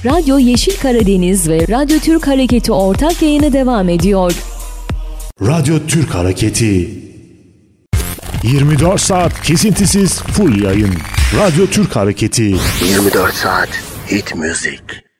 Radyo Yeşil Karadeniz ve Radyo Türk Hareketi ortak yayını devam ediyor. Radyo Türk Hareketi 24 saat kesintisiz full yayın. Radyo Türk Hareketi 24 saat hit müzik.